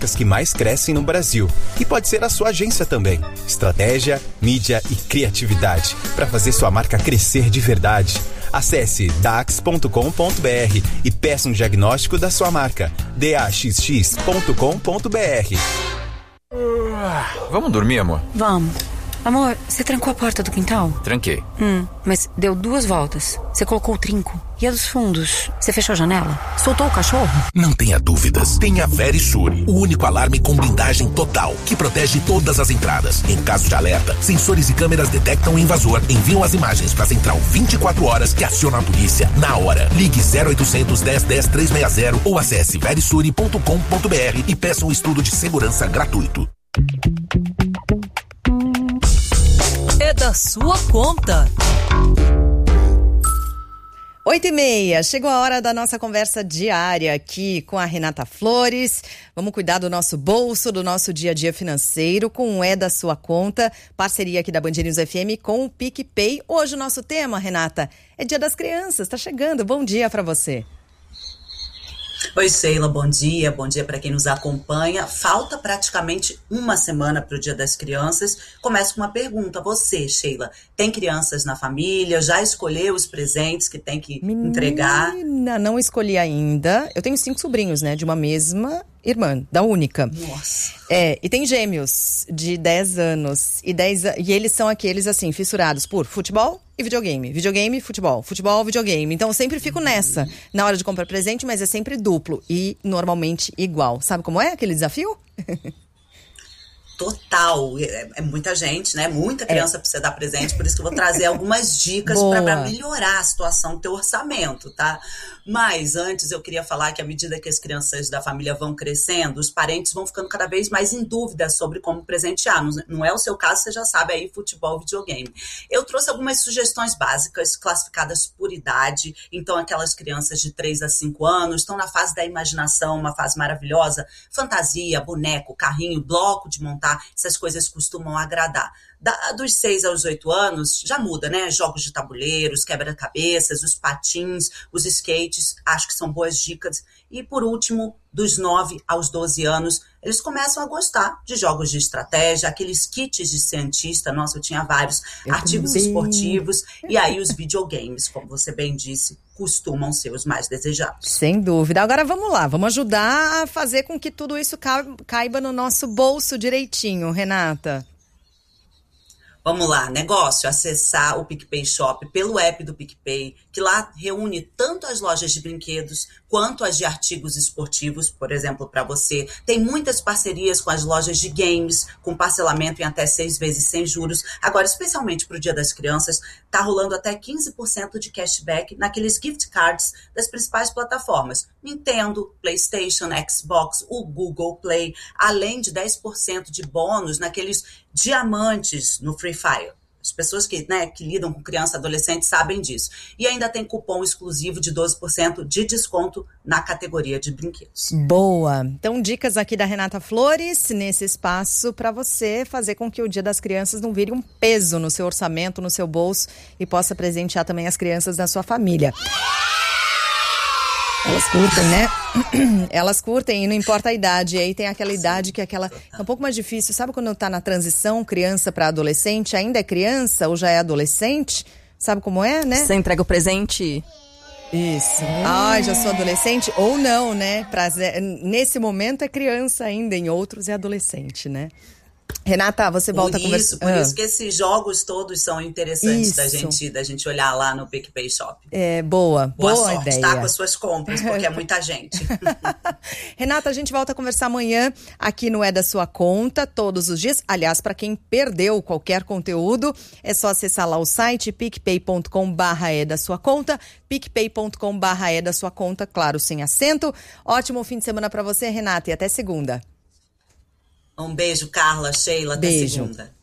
marcas que mais crescem no Brasil. E pode ser a sua agência também. Estratégia, mídia e criatividade para fazer sua marca crescer de verdade. Acesse dax.com.br e peça um diagnóstico da sua marca. daxx.com.br. Vamos dormir, amor? Vamos. Amor, você trancou a porta do quintal? Tranquei. Mas deu 2 voltas. Você colocou o trinco. E a dos fundos? Você fechou a janela? Soltou o cachorro? Não tenha dúvidas. Tenha Verisure, o único alarme com blindagem total, que protege todas as entradas. Em caso de alerta, sensores e câmeras detectam o invasor, enviam as imagens para a central 24 horas que aciona a polícia na hora. Ligue 0800 10 10 360 ou acesse verisure.com.br e peça um estudo de segurança gratuito. É da sua conta. 8h30, chegou a hora da nossa conversa diária aqui com a Renata Flores. Vamos cuidar do nosso bolso, do nosso dia a dia financeiro com o É da Sua Conta, parceria aqui da Band News FM com o PicPay. Hoje o nosso tema, Renata, é Dia das Crianças, tá chegando. Bom dia para você. Oi, Sheila, bom dia para quem nos acompanha. Falta praticamente uma semana para o Dia das Crianças. Começo com uma pergunta. Você, Sheila, tem crianças na família? Já escolheu os presentes que tem que entregar? Não escolhi ainda. Eu tenho 5 sobrinhos, né, de uma mesma irmã, da única. Nossa. E tem gêmeos de 10 anos. E eles são aqueles, assim, fissurados por futebol e videogame. Videogame, futebol. Futebol, videogame. Então eu sempre fico nessa, na hora de comprar presente, mas é sempre duplo. E normalmente igual. Sabe como é aquele desafio? Total, é muita gente, né? Muita criança precisa dar presente, por isso que eu vou trazer algumas dicas para melhorar a situação do teu orçamento, tá? Mas antes eu queria falar que à medida que as crianças da família vão crescendo, os parentes vão ficando cada vez mais em dúvida sobre como presentear. Não é o seu caso, você já sabe aí, futebol, videogame. Eu trouxe algumas sugestões básicas, classificadas por idade. Então aquelas crianças de 3 a 5 anos estão na fase da imaginação, uma fase maravilhosa. Fantasia, boneco, carrinho, bloco de montar, essas coisas costumam agradar. Dos 6 aos 8 anos, já muda, né? Jogos de tabuleiros, quebra-cabeças, os patins, os skates, acho que são boas dicas. E, por último, dos 9 aos 12 anos, eles começam a gostar de jogos de estratégia, aqueles kits de cientista, nossa, eu tinha vários, artigos esportivos, e aí os videogames, como você bem disse, costumam ser os mais desejados. Sem dúvida. Agora vamos lá, vamos ajudar a fazer com que tudo isso caiba no nosso bolso direitinho, Renata. Vamos lá, negócio, acessar o PicPay Shop pelo app do PicPay, que lá reúne tanto as lojas de brinquedos quanto as de artigos esportivos, por exemplo, para você. Tem muitas parcerias com as lojas de games, com parcelamento em até 6 vezes sem juros. Agora, especialmente para o Dia das Crianças, tá rolando até 15% de cashback naqueles gift cards das principais plataformas. Nintendo, PlayStation, Xbox, o Google Play, além de 10% de bônus naqueles diamantes no Free Fire. As pessoas que lidam com criança e adolescente sabem disso. E ainda tem cupom exclusivo de 12% de desconto na categoria de brinquedos. Boa! Então, dicas aqui da Renata Flores nesse espaço para você fazer com que o Dia das Crianças não vire um peso no seu orçamento, no seu bolso e possa presentear também as crianças da sua família. Elas curtem, né? Elas curtem e não importa a idade. E aí tem aquela idade que é um pouco mais difícil. Sabe quando tá na transição, criança para adolescente? Ainda é criança ou já é adolescente? Sabe como é, né? Você entrega o presente. Isso. Já sou adolescente ou não, né? Nesse momento é criança ainda, em outros é adolescente, né? Renata, você volta a conversar. Por isso que esses jogos todos são interessantes da gente olhar lá no PicPay Shop. Boa sorte, ideia. Tá? Com as suas compras, porque é muita gente. Renata, a gente volta a conversar amanhã aqui no É da Sua Conta, todos os dias. Aliás, para quem perdeu qualquer conteúdo, é só acessar lá o site picpay.com/é da sua conta, picpay.com/é da sua conta, claro, sem acento. Ótimo fim de semana para você, Renata, e até segunda. Um beijo, Carla, Sheila, até segunda.